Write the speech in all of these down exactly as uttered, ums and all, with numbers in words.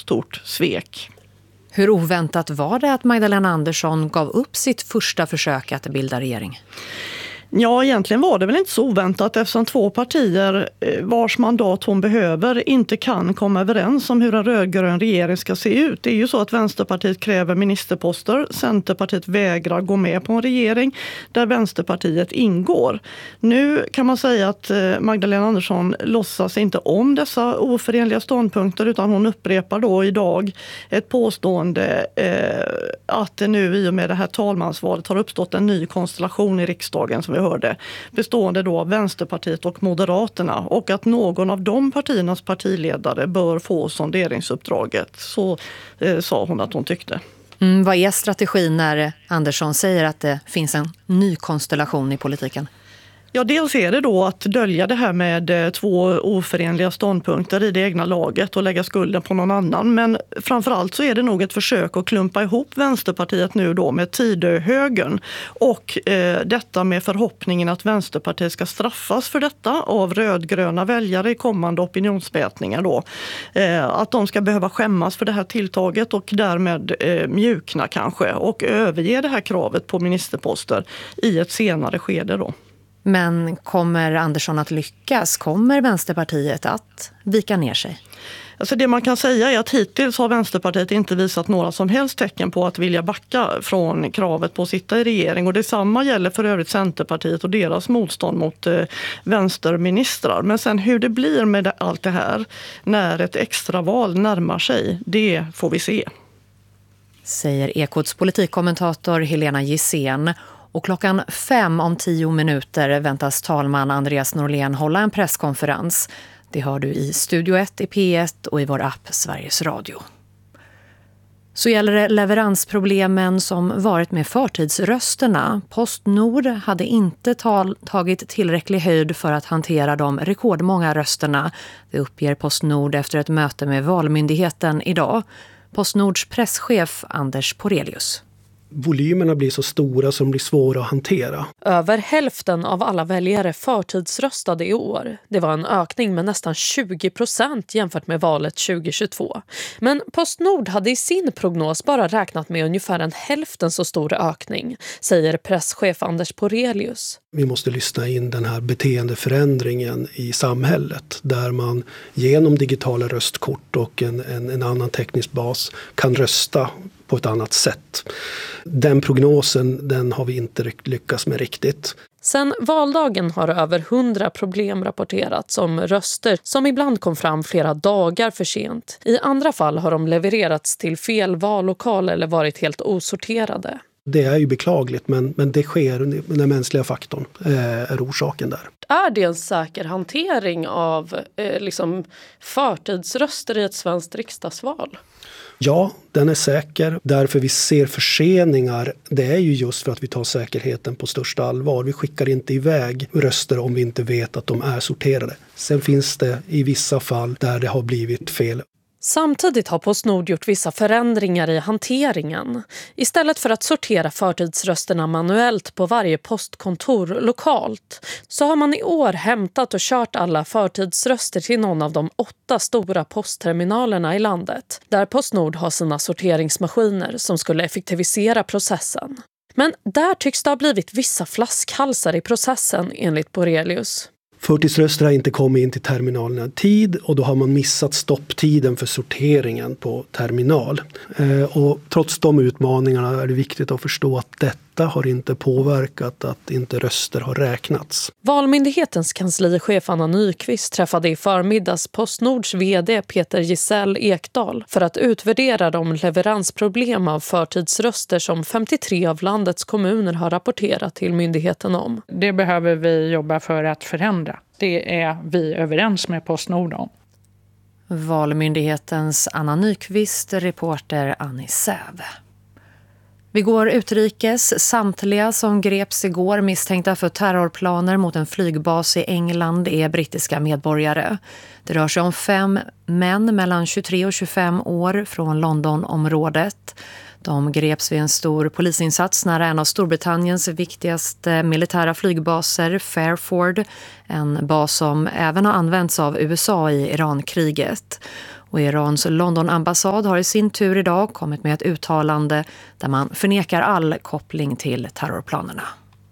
stort svek. Hur oväntat var det att Magdalena Andersson gav upp sitt första försök att bilda regering? Ja, egentligen var det väl inte så oväntat eftersom två partier vars mandat hon behöver inte kan komma överens om hur en rödgrön regering ska se ut. Det är ju så att Vänsterpartiet kräver ministerposter, Centerpartiet vägrar gå med på en regering där Vänsterpartiet ingår. Nu kan man säga att Magdalena Andersson låtsas inte om dessa oförenliga ståndpunkter utan hon upprepar då idag ett påstående eh, att det nu i och med det här talmansvalet har uppstått en ny konstellation i riksdagen som vi hörde, bestående då av Vänsterpartiet och Moderaterna och att någon av de partiernas partiledare bör få sonderingsuppdraget. Så eh, sa hon att hon tyckte. Mm, vad är strategin när Andersson säger att det finns en ny konstellation i politiken? Ja, dels är det då att dölja det här med två oförenliga ståndpunkter i det egna laget och lägga skulden på någon annan. Men framförallt så är det nog ett försök att klumpa ihop Vänsterpartiet nu då med Tidöhögern och eh, detta med förhoppningen att Vänsterpartiet ska straffas för detta av rödgröna väljare i kommande opinionsmätningar då. Eh, att de ska behöva skämmas för det här tilltaget och därmed eh, mjukna kanske och överge det här kravet på ministerposter i ett senare skede då. Men kommer Andersson att lyckas? Kommer Vänsterpartiet att vika ner sig? Alltså det man kan säga är att hittills har Vänsterpartiet inte visat några som helst tecken på att vilja backa från kravet på att sitta i regering. Och detsamma gäller för övrigt Centerpartiet och deras motstånd mot eh, vänsterministrar. Men sen hur det blir med det, allt det här när ett extraval närmar sig, det får vi se. Säger Ekots politikkommentator Helena Gissén. Och klockan fem om tio minuter väntas talman Andreas Norlén hålla en presskonferens. Det hör du i Studio ett i P ett och i vår app Sveriges Radio. Så gäller det leveransproblemen som varit med förtidsrösterna. Postnord hade inte tal- tagit tillräcklig höjd för att hantera de rekordmånga rösterna. Det uppger Postnord efter ett möte med Valmyndigheten idag. Postnords presschef Anders Porelius. Volymerna blir så stora som blir svåra att hantera. Över hälften av alla väljare förtidsröstade i år. Det var en ökning med nästan tjugo procent jämfört med valet tjugohundratjugotvå. Men Postnord hade i sin prognos bara räknat med ungefär en hälften så stor ökning, säger presschef Anders Porelius. Vi måste lyssna in den här beteendeförändringen i samhället där man genom digitala röstkort och en, en, en annan teknisk bas kan rösta på ett annat sätt. Den prognosen den har vi inte lyckats med riktigt. Sen valdagen har över hundra problem rapporterats om röster som ibland kom fram flera dagar för sent. I andra fall har de levererats till fel vallokal eller varit helt osorterade. Det är ju beklagligt men, men det sker, den mänskliga faktorn eh, är orsaken där. Är det en säker hantering av eh, liksom förtidsröster i ett svenskt riksdagsval? Ja, den är säker. Därför vi ser förseningar, det är ju just för att vi tar säkerheten på största allvar. Vi skickar inte iväg röster om vi inte vet att de är sorterade. Sen finns det i vissa fall där det har blivit fel. Samtidigt har Postnord gjort vissa förändringar i hanteringen. Istället för att sortera förtidsrösterna manuellt på varje postkontor lokalt så har man i år hämtat och kört alla förtidsröster till någon av de åtta stora postterminalerna i landet där Postnord har sina sorteringsmaskiner som skulle effektivisera processen. Men där tycks det ha blivit vissa flaskhalsar i processen enligt Porelius. Förtidsröster har inte kommit in till terminalerna i tid och då har man missat stopptiden för sorteringen på terminal. Eh, och trots de utmaningarna är det viktigt att förstå att detta har inte påverkat att inte röster har räknats. Valmyndighetens kanslichef Anna Nyqvist träffade i förmiddags Postnords vd Peter Gisell Ekdahl för att utvärdera de leveransproblem av förtidsröster som femtiotre av landets kommuner har rapporterat till myndigheten om. Det behöver vi jobba för att förändra. Det är vi överens med Postnord om. Valmyndighetens Anna Nyqvist, reporter Annie Säve. Vi går utrikes. Samtliga som greps igår misstänkta för terrorplaner mot en flygbas i England är brittiska medborgare. Det rör sig om fem män mellan tjugotre och tjugofem år från Londonområdet. De greps vid en stor polisinsats nära en av Storbritanniens viktigaste militära flygbaser, Fairford, en bas som även har använts av U S A i Irankriget. Och Irans London-ambassad har i sin tur idag kommit med ett uttalande där man förnekar all koppling till terrorplanerna.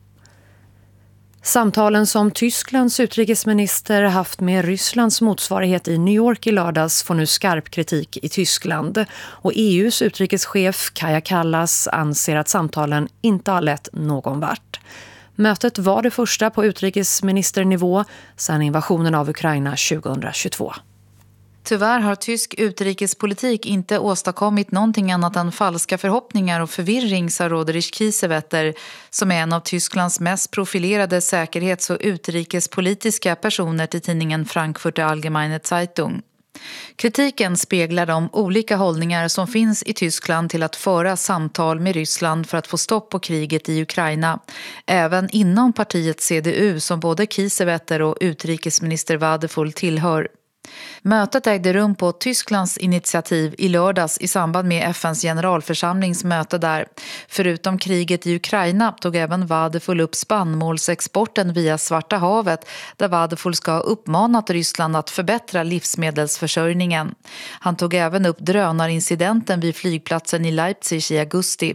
Samtalen som Tysklands utrikesminister haft med Rysslands motsvarighet i New York i lördags får nu skarp kritik i Tyskland. Och E U:s utrikeschef Kaja Kallas anser att samtalen inte har lett någon vart. Mötet var det första på utrikesministernivå sedan invasionen av Ukraina tjugohundratjugotvå. Tyvärr har tysk utrikespolitik inte åstadkommit någonting annat än falska förhoppningar och förvirring, sa Roderich Kiesewetter, som är en av Tysklands mest profilerade säkerhets- och utrikespolitiska personer till tidningen Frankfurter Allgemeine Zeitung. Kritiken speglar de olika hållningar som finns i Tyskland till att föra samtal med Ryssland för att få stopp på kriget i Ukraina, även inom partiet C D U som både Kiesewetter och utrikesminister Wadefull tillhör. Mötet ägde rum på Tysklands initiativ i lördags i samband med F N:s generalförsamlings möte där. Förutom kriget i Ukraina tog även Wadefull upp spannmålsexporten via Svarta havet, där Wadefull ska ha uppmanat Ryssland att förbättra livsmedelsförsörjningen. Han tog även upp drönarincidenten vid flygplatsen i Leipzig i augusti.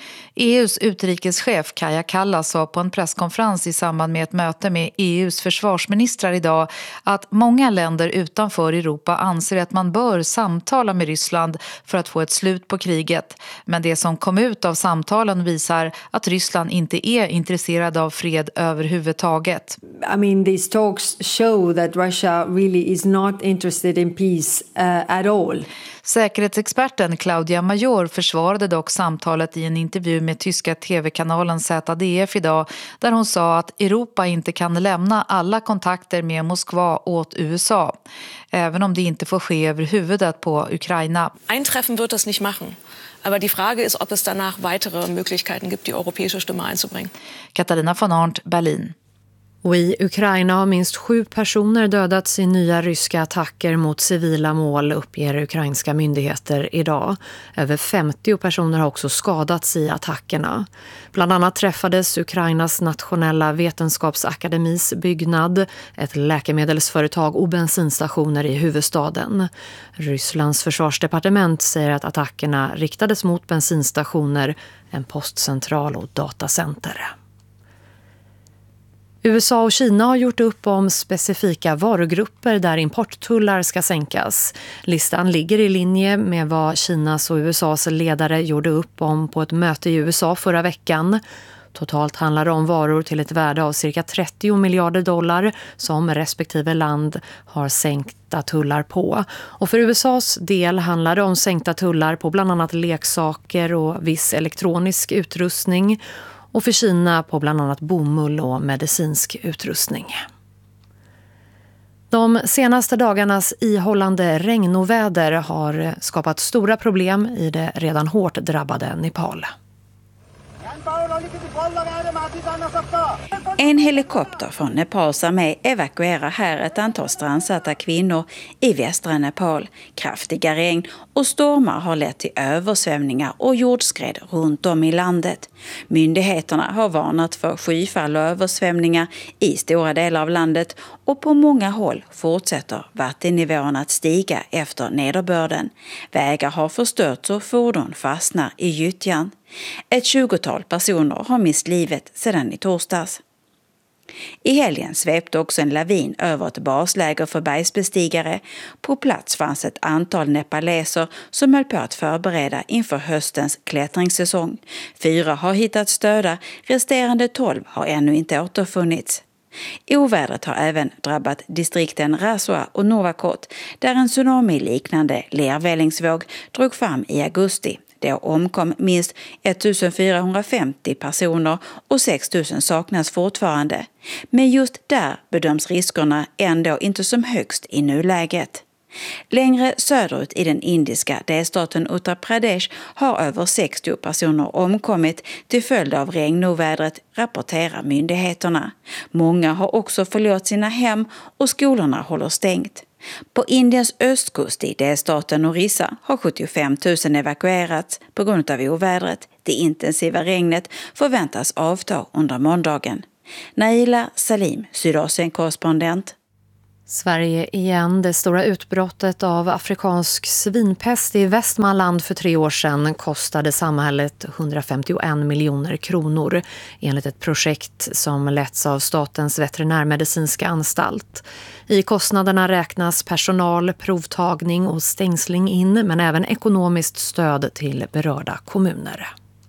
E U:s utrikeschef Kaja Kallas sa på en presskonferens i samband med ett möte med E U:s försvarsministrar idag att många länder utanför Europa anser att man bör samtala med Ryssland för att få ett slut på kriget. Men det som kom ut av samtalen visar att Ryssland inte är intresserad av fred överhuvudtaget. I mean, these talks show that Russia really is not interested in peace uh, at all. Säkerhetsexperten Claudia Major försvarade dock samtalet i en intervju med tyska tv-kanalen Z D F idag, där hon sa att Europa inte kan lämna alla kontakter med Moskva åt U S A, även om det inte får ske över huvudet på Ukraina. Eintreffen wird das nicht machen. Aber die Frage ist, ob es danach weitere Möglichkeiten gibt, die europäische Stimme einzubringen. Katarina von Arndt, Berlin. Och i Ukraina har minst sju personer dödats i nya ryska attacker mot civila mål, uppger ukrainska myndigheter idag. Över femtio personer har också skadats i attackerna. Bland annat träffades Ukrainas nationella vetenskapsakademis byggnad, ett läkemedelsföretag och bensinstationer i huvudstaden. Rysslands försvarsdepartement säger att attackerna riktades mot bensinstationer, en postcentral och datacenter. U S A och Kina har gjort upp om specifika varugrupper där importtullar ska sänkas. Listan ligger i linje med vad Kinas och U S A:s ledare gjorde upp om på ett möte i U S A förra veckan. Totalt handlar det om varor till ett värde av cirka trettio miljarder dollar som respektive land har sänkta tullar på. Och för U S A:s del handlar det om sänkta tullar på bland annat leksaker och viss elektronisk utrustning. Och för Kina på bland annat bomull och medicinsk utrustning. De senaste dagarnas ihållande regnoväder har skapat stora problem i det redan hårt drabbade Nepal. En helikopter från Nepals armé evakuerar här ett antal strandsatta kvinnor i västra Nepal. Kraftiga regn och stormar har lett till översvämningar och jordskred runt om i landet. Myndigheterna har varnat för skyfall och översvämningar i stora delar av landet och på många håll fortsätter vattennivån att stiga efter nederbörden. Vägar har förstörts och fordon fastnar i gyttjan. Ett tjugotal personer har mist livet sedan i torsdags. I helgen svepte också en lavin över ett basläger för bergsbestigare. På plats fanns ett antal nepaleser som höll på att förbereda inför höstens klättringssäsong. Fyra har hittats döda, resterande tolv har ännu inte återfunnits. Ovädret har även drabbat distrikten Rasua och Novakot, där en tsunami-liknande lervällingsvåg drog fram i augusti. Det omkom minst ettusendfyrahundrafemtio personer och sex tusen saknas fortfarande. Men just där bedöms riskerna ändå inte som högst i nuläget. Längre söderut i den indiska delstaten Uttar Pradesh har över sextio personer omkommit till följd av regnovädret, rapporterar myndigheterna. Många har också förlorat sina hem och skolorna håller stängt. På Indiens östkust i delstaten Orissa har sjuttiofem tusen evakuerats på grund av ovädret. Det intensiva regnet förväntas avta under måndagen. Naila Salim, Sydasien-korrespondent. Sverige igen. Det stora utbrottet av afrikansk svinpest i Västmanland för tre år sedan kostade samhället hundrafemtioen miljoner kronor enligt ett projekt som letts av Statens veterinärmedicinska anstalt. I kostnaderna räknas personal, provtagning och stängsling in, men även ekonomiskt stöd till berörda kommuner.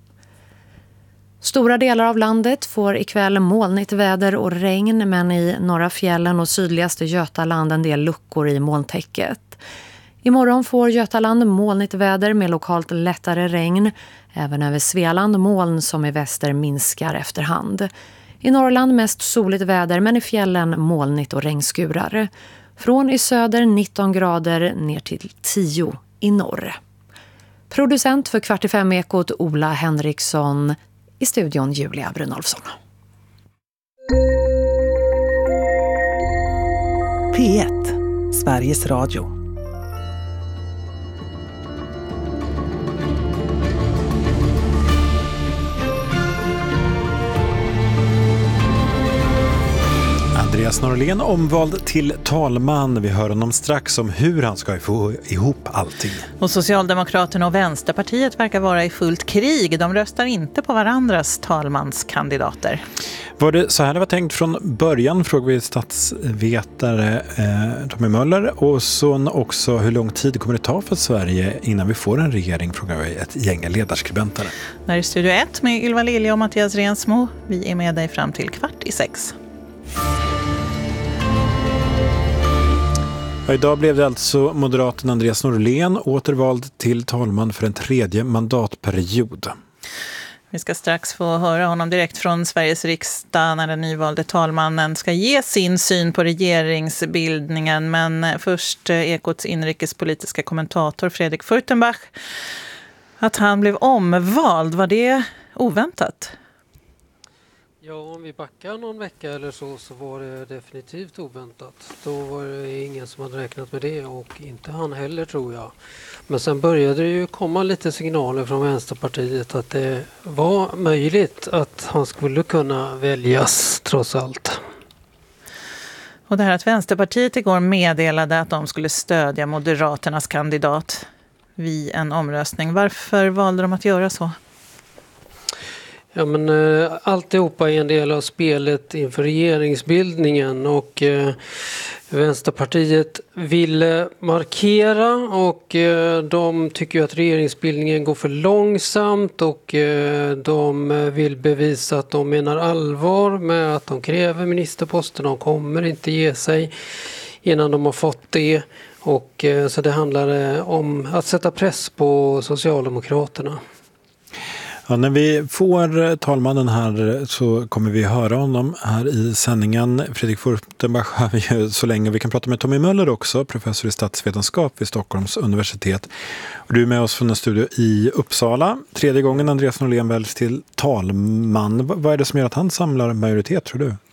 Stora delar av landet får ikväll molnigt väder och regn, men i norra fjällen och sydligaste Götaland en del luckor i molntäcket. Imorgon får Götaland molnigt väder med lokalt lättare regn. Även över Svealand moln som i väster minskar efterhand. I Norrland mest soligt väder, men i fjällen molnigt och regnskurar. Från i söder nitton grader ner till tio i norr. Producent för Kvart i fem Ekot Ola Henriksson. I studion Julia Brynolfsson. P ett, Sveriges Radio. Andreas Norlén omvald till talman. Vi hör honom strax om hur han ska få ihop allting. Och Socialdemokraterna och Vänsterpartiet verkar vara i fullt krig. De röstar inte på varandras talmanskandidater. Var det så här det var tänkt från början, frågar vi statsvetare eh, Tommy Möller. Och så också hur lång tid kommer det ta för Sverige innan vi får en regering, frågar vi ett gäng ledarskribenter. När i Studio ett med Ylva Lilja och Mattias Rensmo. Vi är med dig fram till kvart i sex. Ja, idag blev det alltså moderaten Andreas Norlén återvald till talman för en tredje mandatperiod. Vi ska strax få höra honom direkt från Sveriges riksdag när den nyvalde talmannen ska ge sin syn på regeringsbildningen. Men först Ekots inrikespolitiska kommentator Fredrik Furtenbach. Att han blev omvald, var det oväntat? Ja, om vi backar någon vecka eller så så var det definitivt oväntat. Då var det ingen som hade räknat med det och inte han heller, tror jag. Men sen började det ju komma lite signaler från Vänsterpartiet att det var möjligt att han skulle kunna väljas trots allt. Och det här att Vänsterpartiet igår meddelade att de skulle stödja Moderaternas kandidat vid en omröstning. Varför valde de att göra så? Ja, men eh, alltihopa är en del av spelet inför regeringsbildningen och eh, Vänsterpartiet ville markera och eh, de tycker ju att regeringsbildningen går för långsamt och eh, de vill bevisa att de menar allvar med att de kräver ministerposten. De kommer inte ge sig innan de har fått det och eh, så det handlar eh, om att sätta press på Socialdemokraterna. Ja, när vi får talmannen här så kommer vi höra honom här i sändningen. Fredrik Furtenbach har vi ju så länge. Vi kan prata med Tommy Möller också, professor i statsvetenskap vid Stockholms universitet. Och du är med oss från en studio i Uppsala. Tredje gången Andreas Norlén väljs till talman. Vad är det som gör att han samlar majoritet, tror du?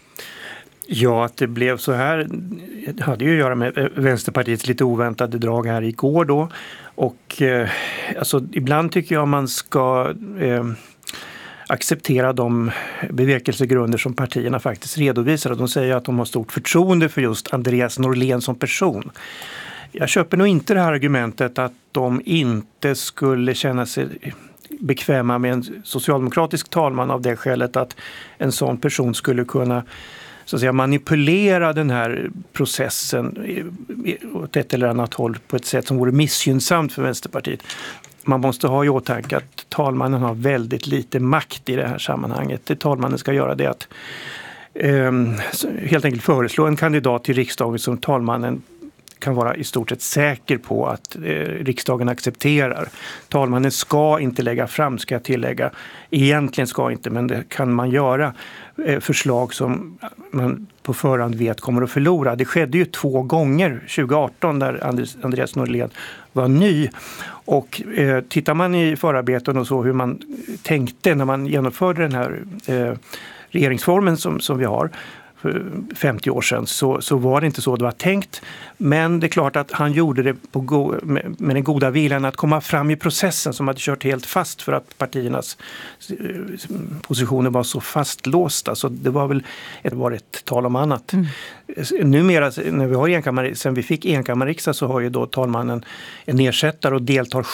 Ja, att det blev så här det hade ju att göra med Vänsterpartiets lite oväntade drag här igår då. Och eh, alltså, ibland tycker jag man ska eh, acceptera de bevekelsegrunder som partierna faktiskt redovisar. Och de säger att de har stort förtroende för just Andreas Norlén som person. Jag köper nog inte det här argumentet att de inte skulle känna sig bekväma med en socialdemokratisk talman av det skälet att en sån person skulle kunna så att säga manipulera den här processen åt ett eller annat håll på ett sätt som vore missgynnsamt för Vänsterpartiet. Man måste ha i åtanke att talmannen har väldigt lite makt i det här sammanhanget. Det talmannen ska göra det att eh, helt enkelt föreslå en kandidat till riksdagen som talmannen kan vara i stort sett säker på att eh, riksdagen accepterar. Talmannen ska inte lägga fram, ska jag tillägga. Egentligen ska inte, men det kan man göra. Eh, förslag som man på förhand vet kommer att förlora. Det skedde ju två gånger tjugo arton där Andres, Andreas Norlén var ny. Och eh, tittar man i förarbeten och så hur man tänkte när man genomförde den här eh, regeringsformen som, som vi har för femtio år sedan så, så var det inte så det var tänkt. Men det är klart att han gjorde det på go- med, med den goda viljan att komma fram i processen som hade kört helt fast för att partiernas positioner var så fastlåsta. Så det var väl ett, var ett tal om annat. Mm. Numera när vi har enkammar, sen vi fick enkammarriksdag så har ju då talmannen en ersättare och deltar